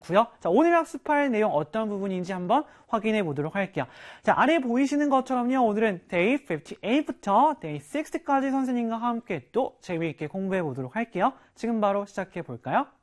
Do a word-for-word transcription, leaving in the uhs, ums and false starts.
고요. 자, 오늘 학습할 내용 어떤 부분인지 한번 확인해 보도록 할게요. 자, 아래 보이시는 것처럼요. 오늘은 데이 오십팔부터 데이 육십까지 선생님과 함께 또 재미있게 공부해 보도록 할게요. 지금 바로 시작해 볼까요?